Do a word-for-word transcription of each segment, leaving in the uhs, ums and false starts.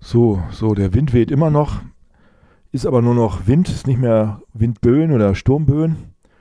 So, so, der Wind weht immer noch, ist aber nur noch Wind, ist nicht mehr Windböen oder Sturmböen.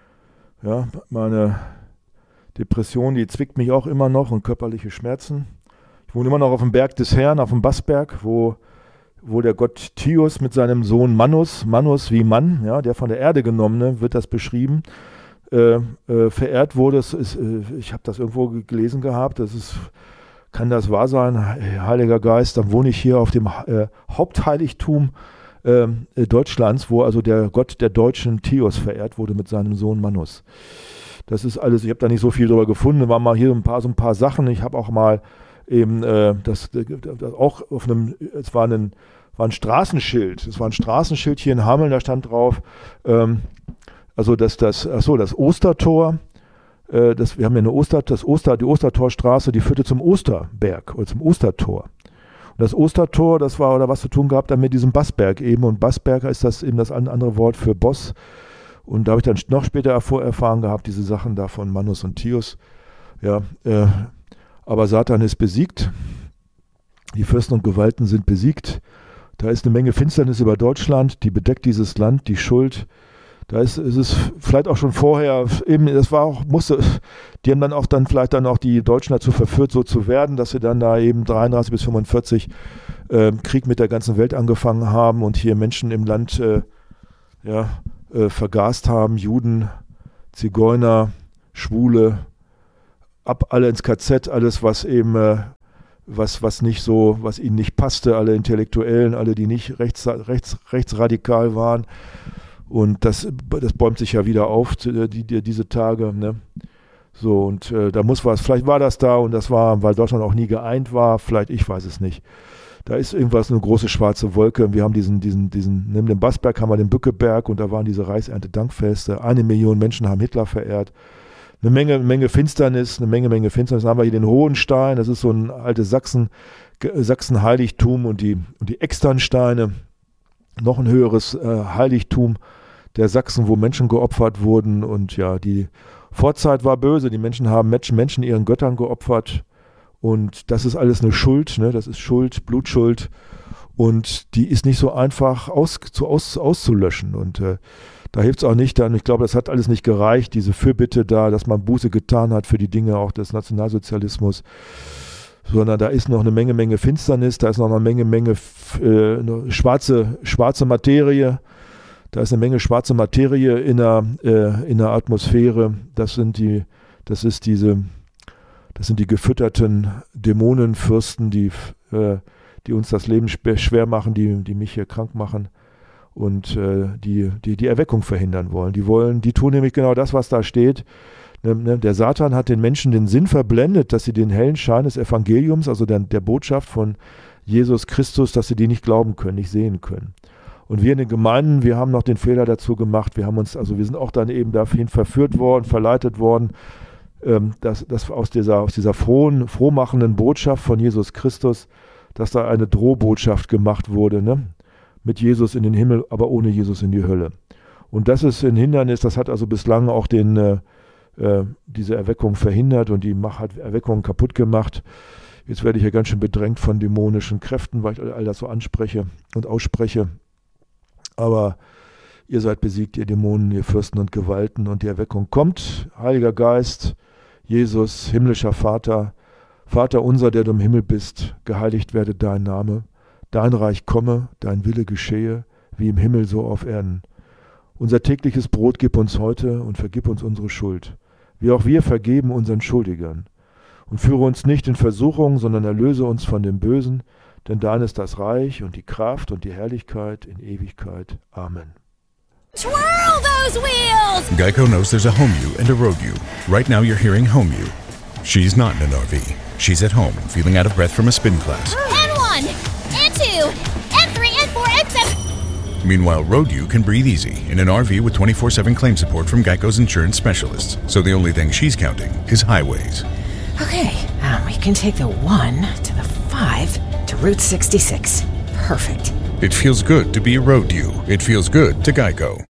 Ja, meine Depression, die zwickt mich auch immer noch und körperliche Schmerzen. Ich wohne immer noch auf dem Berg des Herrn, auf dem Bassberg, wo, wo der Gott Tios mit seinem Sohn Manus, Manus wie Mann, ja, der von der Erde genommene, wird das beschrieben, äh, äh, verehrt wurde. Es ist, äh, ich habe das irgendwo gelesen gehabt, das ist... Kann das wahr sein, Heiliger Geist? Dann wohne ich hier auf dem äh, Hauptheiligtum äh, Deutschlands, wo also der Gott der Deutschen Tios verehrt wurde mit seinem Sohn Manus. Das ist alles, ich habe da nicht so viel drüber gefunden, da waren mal hier ein paar, so ein paar Sachen. Ich habe auch mal eben äh, das, das auch auf einem, es war ein, war ein Straßenschild, es war ein Straßenschild hier in Hameln, da stand drauf, ähm, also das, das, achso, das Ostertor. Das, wir haben ja eine Oster, das Oster, die Ostertorstraße, die führte zum Osterberg oder zum Ostertor. Und das Ostertor, das war oder was zu tun gehabt dann mit diesem Bassberg eben. Und Bassberg ist das eben das andere Wort für Boss. Und da habe ich dann noch später erfahren gehabt, diese Sachen da von Manus und Tios. Ja, äh, aber Satan ist besiegt. Die Fürsten und Gewalten sind besiegt. Da ist eine Menge Finsternis über Deutschland, die bedeckt dieses Land, die Schuld. Da ist, ist es vielleicht auch schon vorher, eben, das war auch, musste, die haben dann auch dann vielleicht dann auch die Deutschen dazu verführt, so zu werden, dass sie dann da eben dreiunddreißig bis fünfundvierzig äh, Krieg mit der ganzen Welt angefangen haben und hier Menschen im Land äh, ja, äh, vergast haben, Juden, Zigeuner, Schwule, ab alle ins K Z, alles was eben, äh, was, was nicht so, was ihnen nicht passte, alle Intellektuellen, alle, die nicht rechts, rechts, rechtsradikal waren. Und das, das bäumt sich ja wieder auf, die, die, diese Tage. Ne? So, und äh, da muss was, vielleicht war das da und das war, weil Deutschland auch nie geeint war, vielleicht, ich weiß es nicht. Da ist irgendwas, eine große schwarze Wolke. Wir haben diesen, diesen, diesen, neben dem Bassberg haben wir den Bückeberg und da waren diese Reichsernte-Dankfeste. Eine Million Menschen haben Hitler verehrt. Eine Menge, Menge Finsternis, eine Menge, Menge Finsternis. Dann haben wir hier den Hohenstein, das ist so ein altes Sachsen, Sachsen-Heiligtum und die, und die Externsteine. Noch ein höheres äh, Heiligtum der Sachsen, wo Menschen geopfert wurden und ja, die Vorzeit war böse, die Menschen haben Menschen, Menschen ihren Göttern geopfert und das ist alles eine Schuld, ne? Das ist Schuld, Blutschuld und die ist nicht so einfach aus, zu, aus, auszulöschen und äh, da hilft es auch nicht dann, ich glaube, das hat alles nicht gereicht, diese Fürbitte da, dass man Buße getan hat für die Dinge auch des Nationalsozialismus, sondern da ist noch eine Menge, Menge Finsternis, da ist noch eine Menge, Menge äh, eine schwarze, schwarze Materie, da ist eine Menge schwarze Materie in der, äh, in der Atmosphäre, das sind die, das ist diese, das sind die gefütterten Dämonenfürsten, die, äh, die uns das Leben schwer machen, die, die mich hier krank machen und äh, die, die die Erweckung verhindern wollen. Die wollen, die tun nämlich genau das, was da steht. Der Satan hat den Menschen den Sinn verblendet, dass sie den hellen Schein des Evangeliums, also der, der Botschaft von Jesus Christus, dass sie die nicht glauben können, nicht sehen können. Und wir in den Gemeinden, wir haben noch den Fehler dazu gemacht, wir haben uns, also wir sind auch dann eben dahin verführt worden, verleitet worden, ähm, dass, dass aus dieser, aus dieser frohen, frohmachenden Botschaft von Jesus Christus, dass da eine Drohbotschaft gemacht wurde, ne? Mit Jesus in den Himmel, aber ohne Jesus in die Hölle. Und das ist ein Hindernis, das hat also bislang auch den äh, diese Erweckung verhindert und die hat Erweckung kaputt gemacht. Jetzt werde ich ja ganz schön bedrängt von dämonischen Kräften, weil ich all das so anspreche und ausspreche. Aber ihr seid besiegt, ihr Dämonen, ihr Fürsten und Gewalten und die Erweckung kommt. Heiliger Geist, Jesus, himmlischer Vater, Vater unser, der du im Himmel bist, geheiligt werde dein Name. Dein Reich komme, dein Wille geschehe, wie im Himmel so auf Erden. Unser tägliches Brot gib uns heute und vergib uns unsere Schuld, wie auch wir vergeben unseren Schuldigern. Und führe uns nicht in Versuchung, sondern erlöse uns von dem Bösen, denn dein ist das Reich und die Kraft und die Herrlichkeit in Ewigkeit. Amen. Twirl those wheels! Geico knows there's a home you and a road you. Right now you're hearing home you. She's not in an R V. She's at home, feeling out of breath from a spin class. And one, and two, and three, and four, and seven. Meanwhile, Road U can breathe easy in an R V with twenty-four seven claim support from Geico's insurance specialists. So the only thing she's counting is highways. Okay, um, we can take the one to the five to Route sixty-six. Perfect. It feels good to be a Road U. It feels good to Geico.